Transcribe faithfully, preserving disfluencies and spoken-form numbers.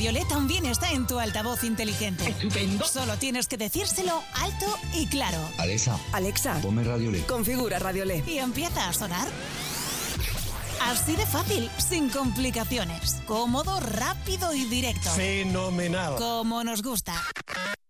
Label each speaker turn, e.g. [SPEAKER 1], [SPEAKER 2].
[SPEAKER 1] Radiolé también está en tu altavoz inteligente.
[SPEAKER 2] ¡Estupendo!
[SPEAKER 1] Solo tienes que decírselo alto y claro.
[SPEAKER 3] Alexa,
[SPEAKER 4] Alexa,
[SPEAKER 3] ponme Radiolé.
[SPEAKER 4] configura Radiolé.
[SPEAKER 1] Y empieza a sonar. Así de fácil, sin complicaciones. Cómodo, rápido y directo.
[SPEAKER 2] ¡Fenomenal!
[SPEAKER 1] Como nos gusta.